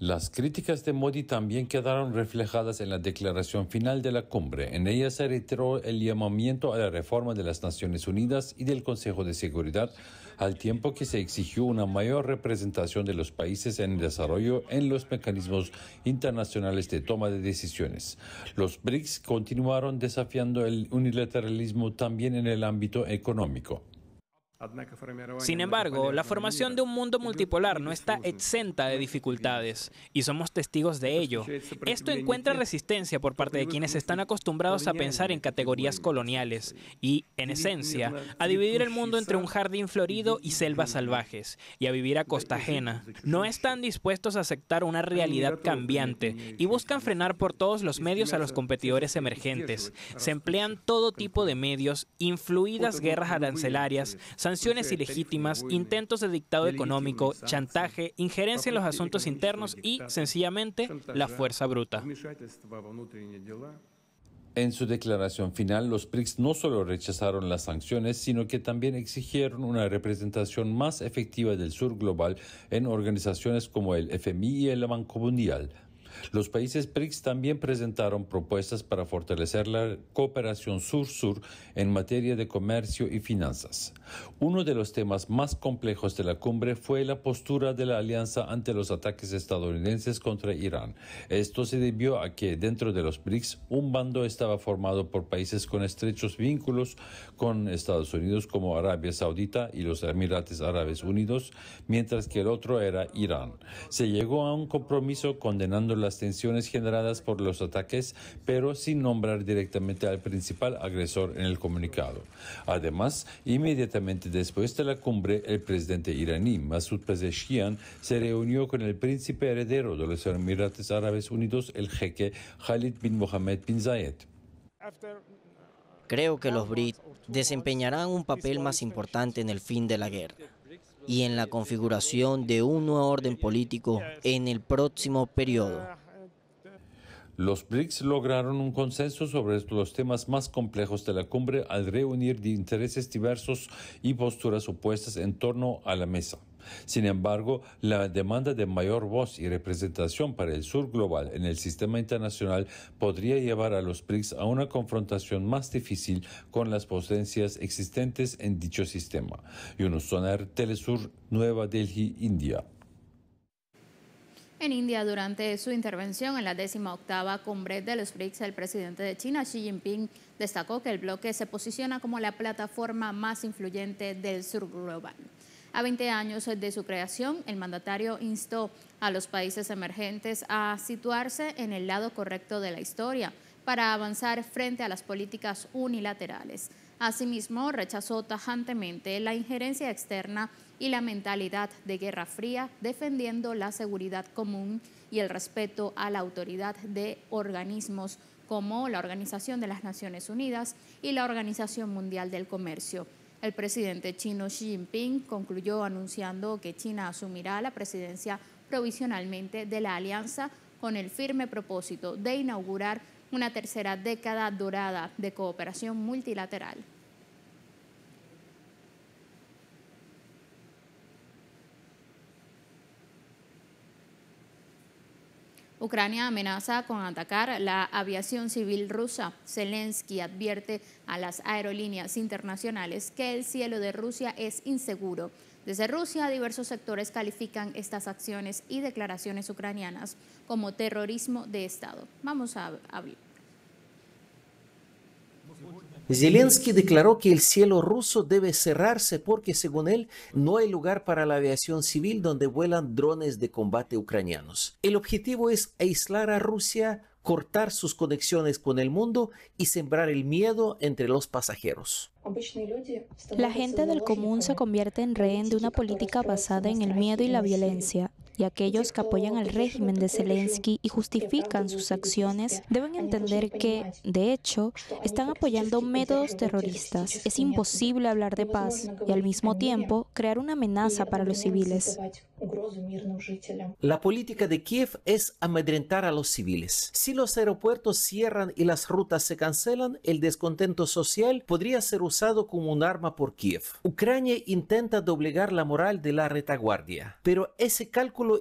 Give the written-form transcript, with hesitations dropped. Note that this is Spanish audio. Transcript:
Las críticas de Modi también quedaron reflejadas en la declaración final de la cumbre. En ella se reiteró el llamamiento a la reforma de las Naciones Unidas y del Consejo de Seguridad, al tiempo que se exigió una mayor representación de los países en desarrollo en los mecanismos internacionales de toma de decisiones. Los BRICS continuaron desafiando el unilateralismo también en el ámbito económico. Sin embargo, la formación de un mundo multipolar no está exenta de dificultades, y somos testigos de ello. Esto encuentra resistencia por parte de quienes están acostumbrados a pensar en categorías coloniales y, en esencia, a dividir el mundo entre un jardín florido y selvas salvajes, y a vivir a costa ajena. No están dispuestos a aceptar una realidad cambiante y buscan frenar por todos los medios a los competidores emergentes. Se emplean todo tipo de medios, influidas guerras arancelarias, sanciones ilegítimas, intentos de dictado económico, chantaje, injerencia en los asuntos internos y, sencillamente, la fuerza bruta. En su declaración final, los BRICS no solo rechazaron las sanciones, sino que también exigieron una representación más efectiva del sur global en organizaciones como el FMI y el Banco Mundial. Los países BRICS también presentaron propuestas para fortalecer la cooperación sur-sur en materia de comercio y finanzas. Uno de los temas más complejos de la cumbre fue la postura de la alianza ante los ataques estadounidenses contra Irán. Esto se debió a que dentro de los BRICS un bando estaba formado por países con estrechos vínculos con Estados Unidos como Arabia Saudita y los Emiratos Árabes Unidos, mientras que el otro era Irán. Se llegó a un compromiso condenando las tensiones generadas por los ataques, pero sin nombrar directamente al principal agresor en el comunicado. Además, inmediatamente después de la cumbre, el presidente iraní Masoud Pezeshkian se reunió con el príncipe heredero de los Emiratos Árabes Unidos, el jeque Khalid bin Mohammed bin Zayed. Creo que los BRICS desempeñarán un papel más importante en el fin de la guerra y en la configuración de un nuevo orden político en el próximo periodo. Los BRICS lograron un consenso sobre los temas más complejos de la cumbre al reunir de intereses diversos y posturas opuestas en torno a la mesa. Sin embargo, la demanda de mayor voz y representación para el sur global en el sistema internacional podría llevar a los BRICS a una confrontación más difícil con las potencias existentes en dicho sistema. Yunus Soner, Telesur, Nueva Delhi, India. En India, durante su intervención en la 18ª cumbre de los BRICS, el presidente de China, Xi Jinping, destacó que el bloque se posiciona como la plataforma más influyente del sur global. A 20 años de su creación, el mandatario instó a los países emergentes a situarse en el lado correcto de la historia para avanzar frente a las políticas unilaterales. Asimismo, rechazó tajantemente la injerencia externa y la mentalidad de Guerra Fría, defendiendo la seguridad común y el respeto a la autoridad de organismos como la Organización de las Naciones Unidas y la Organización Mundial del Comercio. El presidente chino Xi Jinping concluyó anunciando que China asumirá la presidencia provisionalmente de la alianza con el firme propósito de inaugurar una tercera década dorada de cooperación multilateral. Ucrania amenaza con atacar la aviación civil rusa. Zelensky advierte a las aerolíneas internacionales que el cielo de Rusia es inseguro. Desde Rusia, diversos sectores califican estas acciones y declaraciones ucranianas como terrorismo de Estado. Vamos a abrir. Zelensky declaró que el cielo ruso debe cerrarse porque, según él, no hay lugar para la aviación civil donde vuelan drones de combate ucranianos. El objetivo es aislar a Rusia, cortar sus conexiones con el mundo y sembrar el miedo entre los pasajeros. La gente del común se convierte en rehén de una política basada en el miedo y la violencia. Y aquellos que apoyan al régimen de Zelensky y justifican sus acciones deben entender que, de hecho, están apoyando métodos terroristas. Es imposible hablar de paz y, al mismo tiempo, crear una amenaza para los civiles. La política de Kiev es amedrentar a los civiles. Si los aeropuertos cierran y las rutas se cancelan, el descontento social podría ser usado como un arma por Kiev. Ucrania intenta doblegar la moral de la retaguardia, pero ese cálculo